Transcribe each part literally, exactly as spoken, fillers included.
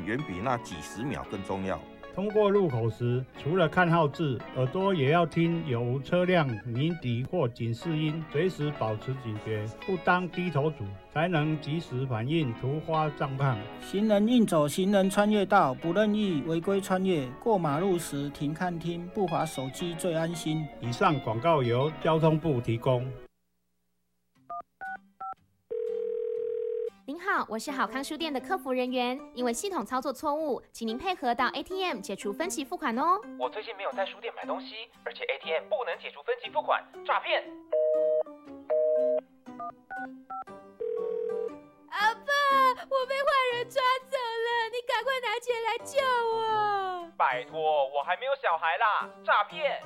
远比那几十秒更重要。 通过路口时，除了看号志，耳朵也要听有无车辆鸣笛或警示音，随时保持警觉，不当低头族，才能及时反应突发状况。 行人应走行人穿越道，不任意违规穿越。过马路时停看听，不滑手机最安心。 以上广告由交通部提供。 您好，我是好康书店的客服人员，因为系统操作错误，请您配合到 A T M 解除分期付款哦。 我最近没有在书店买东西，而且 A T M 不能解除分期付款，诈骗！ 阿爸，我被坏人抓走了，你赶快拿钱来救我！ 拜托，我还没有小孩啦，诈骗！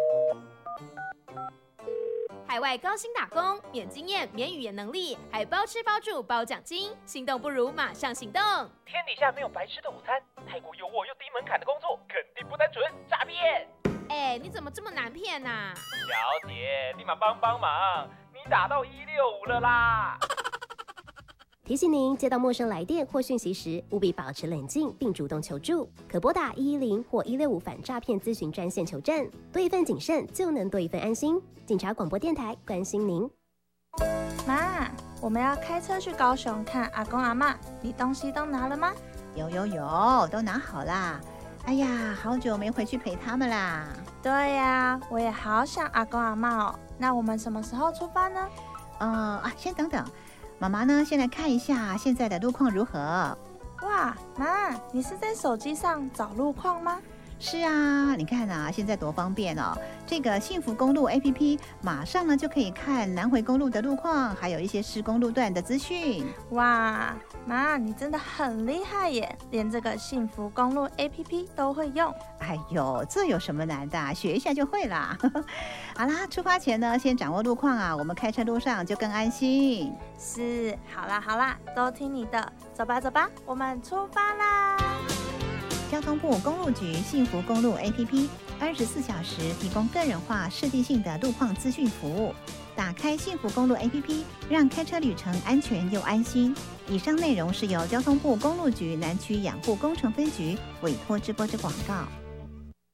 海外高薪打工，免经验、免语言能力，还包吃包住包奖金，心动不如马上行动！ 天底下没有白吃的午餐，泰国有我又低门槛的工作，肯定不单纯，诈骗！ 哎，你怎么这么难骗啊？ 小姐，立马帮帮忙，你打到一六五了啦！ 提醒您，接到陌生来电或讯息时，务必保持冷静并主动求助，可拨打一一零或一六五反诈骗咨询专线求证。多一份谨慎，就能多一份安心。警察广播电台关心您。 妈，我们要开车去高雄看阿公阿嬷，你东西都拿了吗？ 有有有，都拿好啦。哎呀，好久没回去陪他们啦。 对呀，我也好想阿公阿嬷哦。那我们什么时候出发呢？ 呃啊，先等等。妈妈呢？先来看一下现在的路况如何。 哇，妈，你是在手机上找路况吗？ 是啊，你看啊，现在多方便哦！这个幸福公路 A P P 马上呢就可以看南回公路的路况，还有一些施工路段的资讯。 哇，妈，你真的很厉害耶，连这个幸福公路 A P P 都会用。 哎呦，这有什么难的？学一下就会啦。好啦，出发前呢，先掌握路况啊，我们开车路上就更安心。 是，好啦好啦，都听你的，走吧走吧，我们出发啦！ 交通部公路局幸福公路 A P P 二十四小时提供个人化、设计性的路况资讯服务。打开幸福公路 A P P， 让开车旅程安全又安心。以上内容是由交通部公路局南区养护工程分局委托直播之广告。